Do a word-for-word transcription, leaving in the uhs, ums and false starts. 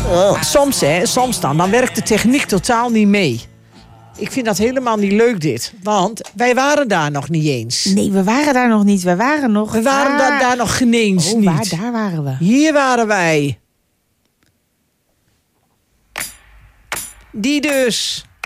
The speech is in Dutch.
Oh. Soms, hè, soms dan, dan werkt de techniek totaal niet mee. Ik vind dat helemaal niet leuk, dit. Want wij waren daar nog niet eens. Nee, we waren daar nog niet. We waren nog... We waren ah. daar, daar nog geen eens oh, niet. Waar, daar waren we. Hier waren wij. Die dus.